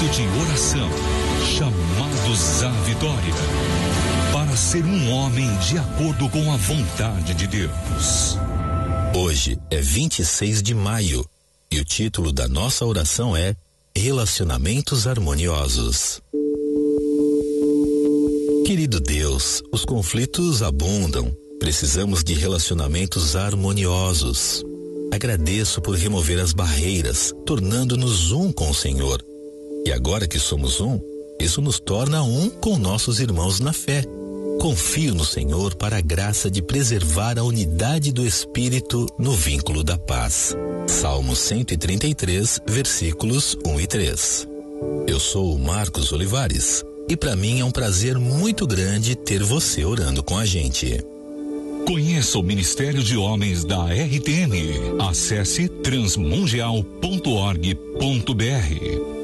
momento de oração, chamados à vitória, para ser um homem de acordo com a vontade de Deus. Hoje é 26 de maio e o título da nossa oração é Relacionamentos Harmoniosos. Querido Deus, os conflitos abundam. Precisamos de relacionamentos harmoniosos. Agradeço por remover as barreiras, tornando-nos um com o Senhor. E agora que somos um, isso nos torna um com nossos irmãos na fé. Confio no Senhor para a graça de preservar a unidade do Espírito no vínculo da paz. Salmo 133, versículos 1 e 3. Eu sou o Marcos Olivares e para mim é um prazer muito grande ter você orando com a gente. Conheça o Ministério de Homens da RTM. Acesse transmundial.org.br.